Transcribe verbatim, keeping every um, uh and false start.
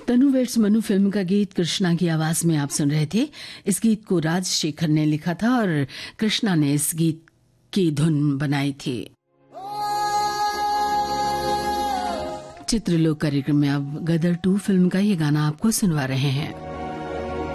तनु weights Manu film का गीत कृष्णा की आवाज में आप सुन रहे थे। इस गीत को राजशेखर ने लिखा था और कृष्णा ने इस गीत की धुन बनाई थी। चित्रलोक कार्यक्रम में अब गदर टू फिल्म का ये गाना आपको सुनवा रहे हैं।